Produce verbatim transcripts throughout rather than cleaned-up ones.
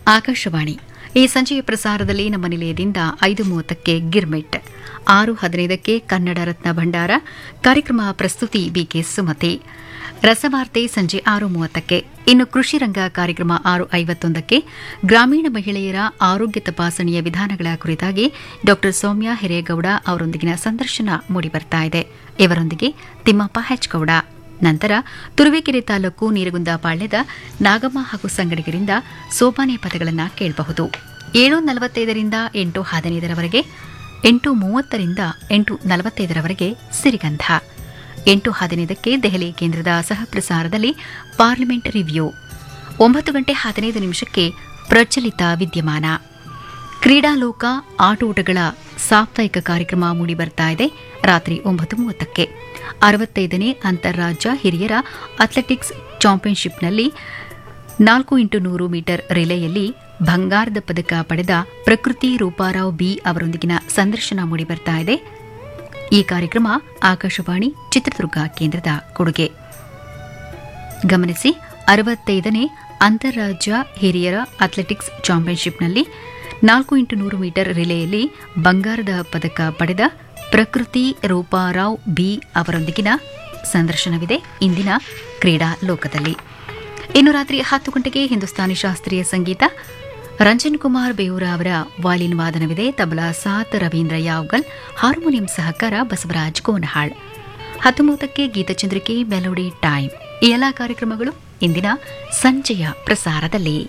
ಆಕಾಶವಾಣಿ ಈ ಸಂಜೆಯ ಪ್ರಸಾರದಲ್ಲಿ ನಮ್ಮ ನಿಲಯದಿಂದ ಐದು ಮೂವತ್ತಕ್ಕೆ ಗಿರ್ಮಿಟ್, ಆರು ಹದಿನೈದಕ್ಕೆ ಕನ್ನಡ ರತ್ನ ಭಂಡಾರ ಕಾರ್ಯಕ್ರಮ ಪ್ರಸ್ತುತಿ ಬಿಕೆ ಸುಮತಿ, ರಸವಾರ್ತೆ ಸಂಜೆ ಆರು ಮೂವತ್ತಕ್ಕೆ. ಇನ್ನು ಕೃಷಿ ರಂಗ ಕಾರ್ಯಕ್ರಮ ಆರು ಐವತ್ತೊಂದಕ್ಕೆ ಗ್ರಾಮೀಣ ಮಹಿಳೆಯರ ಆರೋಗ್ಯ ತಪಾಸಣೆಯ ವಿಧಾನಗಳ ಕುರಿತಾಗಿ ಡಾ ಸೌಮ್ಯ ಹಿರೇಗೌಡ ಅವರೊಂದಿಗಿನ ಸಂದರ್ಶನ ಮೂಡಿಬರ್ತಾ ಇದೆ. ಇವರೊಂದಿಗೆ ತಿಮ್ಮಪ್ಪ ಹೆಚ್ಗೌಡ. ನಂತರ ತುರುವೇಕೆರೆ ತಾಲೂಕು ನೀರಗುಂದ ಪಾಳ್ಯದ ನಾಗಮ್ಮ ಹಾಗೂ ಸಂಗಡಿಗರಿಂದ ಸೋಪಾನೆ ಪದಗಳನ್ನು ಕೇಳಬಹುದು. ಏಳು ನಲವತ್ತೈದರಿಂದ ಎಂಟು ಹದಿನೈದರವರೆಗೆ, ಎಂಟು ಮೂವತ್ತರಿಂದ ಎಂಟು ನಲವತ್ತೈದರವರೆಗೆ ಸಿರಿಗಂಧ, ಎಂಟು ಹದಿನೈದಕ್ಕೆ ದೆಹಲಿ ಕೇಂದ್ರದ ಸಹಪ್ರಸಾರದಲ್ಲಿ ಪಾರ್ಲಿಮೆಂಟ್ ರಿವ್ಯೂ, ಒಂಬತ್ತು ಗಂಟೆ ಹದಿನೈದು ನಿಮಿಷಕ್ಕೆ ಪ್ರಚಲಿತ ವಿದ್ಯಮಾನ, ಕ್ರೀಡಾಲೋಕ ಆಟೋಟಗಳ ಸಾಪ್ತಾಹಿಕ ಕಾರ್ಯಕ್ರಮ ಮೂಡಿಬರ್ತಾ ಇದೆ. ರಾತ್ರಿ ಒಂಬತ್ತು ಮೂವತ್ತಕ್ಕೆ ಅರವತ್ತೈದನೇ ಅಂತಾರಾಜ್ಯ ಹಿರಿಯರ ಅಥ್ಲೆಟಿಕ್ಸ್ ಚಾಂಪಿಯನ್ಶಿಪ್ನಲ್ಲಿ ನಾಲ್ಕು ಇಂಟು ನೂರು ಮೀಟರ್ ರಿಲೆಯಲ್ಲಿ ಬಂಗಾರದ ಪದಕ ಪಡೆದ ಪ್ರಕೃತಿ ರೂಪಾರಾವ್ ಬಿ ಅವರೊಂದಿಗಿನ ಸಂದರ್ಶನ ಮೂಡಿಬರ್ತಾ ಇದೆ. ಈ ಕಾರ್ಯಕ್ರಮ ಆಕಾಶವಾಣಿ ಚಿತ್ರದುರ್ಗ ಕೇಂದ್ರದ ಕೊಡುಗೆ. ಗಮನಿಸಿ, ಅರವತ್ತೈದನೇ ಅಂತಾರಾಜ್ಯ ಹಿರಿಯರ ಅಥ್ಲೆಟಿಕ್ಸ್ ಚಾಂಪಿಯನ್ಶಿಪ್ನಲ್ಲಿ ನಾಲ್ಕು ಇಂಟು ನೂರು ಮೀಟರ್ ರಿಲೆಯಲ್ಲಿ ಬಂಗಾರದ ಪದಕ ಪಡೆದ ಪ್ರಕೃತಿ ರೂಪಾರಾವ್ ಬಿ ಅವರೊಂದಿಗಿನ ಸಂದರ್ಶನವಿದೆ ಇಂದಿನ ಕ್ರೀಡಾ ಲೋಕದಲ್ಲಿ. ಇನ್ನು ರಾತ್ರಿ ಹತ್ತು ಗಂಟೆಗೆ ಹಿಂದೂಸ್ತಾನಿ ಶಾಸ್ತ್ರೀಯ ಸಂಗೀತ, ರಂಜನ್ ಕುಮಾರ್ ಬೇವೂರ ಅವರ ವಾಲಿನ್ ವಾದನವಿದೆ. ತಬಲಾ ಸಾತ್ ರವೀಂದ್ರ ಯಾವ್ಗಲ್, ಹಾರ್ಮೋನಿಯಂ ಸಹಕಾರ ಬಸವರಾಜ್ ಗೋನಹಾಳ್. ಹತ್ತೊಂಬತ್ತಕ್ಕೆ ಗೀತಚಂದ್ರಿಕೆ melody time. ಈ ಎಲ್ಲಾ ಕಾರ್ಯಕ್ರಮಗಳು ಇಂದಿನ ಸಂಜೆಯ ಪ್ರಸಾರದಲ್ಲಿ.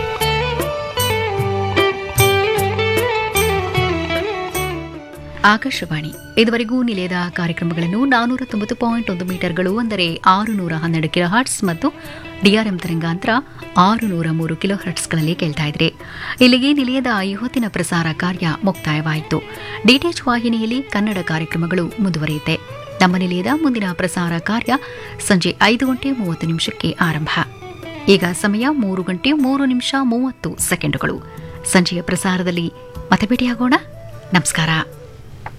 ಆಕಾಶವಾಣಿ ಇದುವರೆಗೂ ನಿಲಯದ ಕಾರ್ಯಕ್ರಮಗಳನ್ನು ನಾನೂರ ತೊಂಬತ್ತು ಪಾಯಿಂಟ್ ಒಂದು ಮೀಟರ್ಗಳು ಅಂದರೆ ಆರುನೂರ ಹನ್ನೆರಡು ಕಿಲೋ ಹರ್ಟ್ಸ್ ಮತ್ತು ಡಿಆರ್ಎಂ ತರಂಗಾಂತರ ಆರುನೂರ ಮೂರು ಕಿಲೋ ಹರ್ಟ್ಸ್ಗಳಲ್ಲಿ ಕೇಳ್ತಾ ಇದ್ರಿ. ಇಲ್ಲಿಗೆ ನಿಲಯದ ಈ ಹೊತ್ತಿನ ಪ್ರಸಾರ ಕಾರ್ಯ ಮುಕ್ತಾಯವಾಯಿತು. ಡಿಟಿಎಚ್ ವಾಹಿನಿಯಲ್ಲಿ ಕನ್ನಡ ಕಾರ್ಯಕ್ರಮಗಳು ಮುಂದುವರಿಯುತ್ತೆ. ನಮ್ಮ ನಿಲಯದ ಮುಂದಿನ ಪ್ರಸಾರ ಕಾರ್ಯ ಸಂಜೆ ಐದು ಗಂಟೆ ಮೂವತ್ತು ನಿಮಿಷಕ್ಕೆ ಆರಂಭ. ಈಗ ಸಮಯ ಮೂರು ಗಂಟೆ ಮೂರು ನಿಮಿಷ ಮೂವತ್ತು ಸೆಕೆಂಡುಗಳು. ಸಂಜೆಯ ಪ್ರಸಾರದಲ್ಲಿ ಮತ್ತೆ ಭೇಟಿಯಾಗೋಣ. ನಮಸ್ಕಾರ.